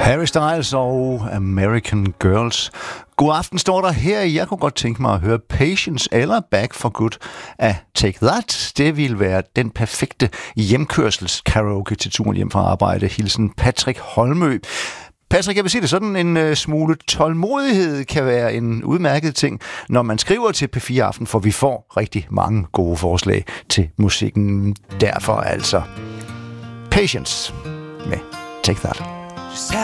Harry Styles og American Girls. God aften står der her. Jeg kunne godt tænke mig at høre Patience eller Back for Good af Take That. Det ville være den perfekte hjemkørsels karaoke til turen hjem fra arbejde. Hilsen Patrick Holmø. Patrick, jeg vil sige det sådan, en smule tålmodighed kan være en udmærket ting, når man skriver til P4 Aften, for vi får rigtig mange gode forslag til musikken. Derfor altså Patience med Take That.